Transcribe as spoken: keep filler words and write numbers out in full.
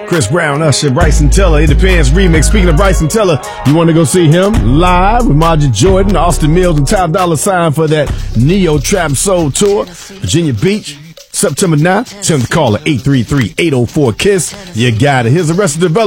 Chris Brown, Usher, Bryson Tiller, It Depends remix. Speaking of Bryson Tiller, you want to go see him live with Marjorie Jordan, Austin Mills, and Ty Dolla $ign for that Neo Trap Soul Tour, Virginia Beach, September ninth. Send the call at eight three three, eight oh four, KISS. You got it. Here's the rest of the development.